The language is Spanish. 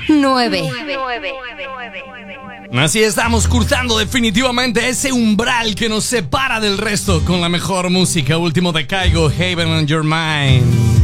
9. Así estamos cruzando definitivamente ese umbral que nos separa del resto con la mejor música. Último de Kygo, Haven on Your Mind.